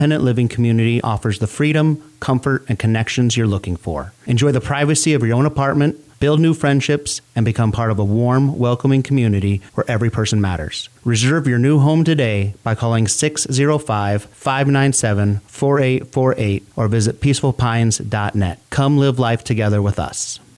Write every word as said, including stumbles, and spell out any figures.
independent living community offers the freedom, comfort, and connections you're looking for. Enjoy the privacy of your own apartment, build new friendships, and become part of a warm, welcoming community where every person matters. Reserve your new home today by calling six oh five, five nine seven, four eight four eight or visit peaceful pines dot net. Come live life together with us.